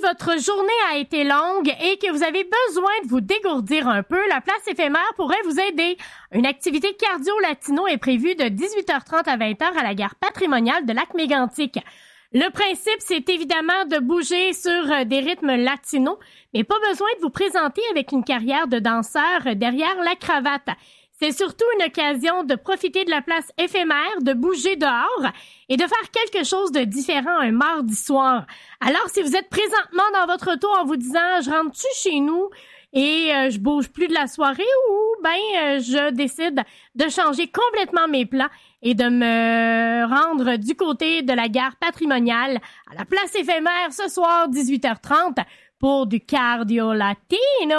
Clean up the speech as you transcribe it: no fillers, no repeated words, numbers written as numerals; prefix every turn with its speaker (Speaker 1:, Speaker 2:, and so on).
Speaker 1: votre journée a été longue et que vous avez besoin de vous dégourdir un peu, la place éphémère pourrait vous aider. Une activité cardio-latino est prévue de 18h30 à 20h à la gare patrimoniale de Lac-Mégantic. Le principe, c'est évidemment de bouger sur des rythmes latinos, mais pas besoin de vous présenter avec une carrière de danseur derrière la cravate. C'est surtout une occasion de profiter de la place éphémère, de bouger dehors et de faire quelque chose de différent un mardi soir. Alors, si vous êtes présentement dans votre auto en vous disant « je rentre-tu chez nous et je bouge plus de la soirée » ou je décide de changer complètement mes plans et de me rendre du côté de la gare patrimoniale à la place éphémère ce soir 18h30 pour du cardio latino.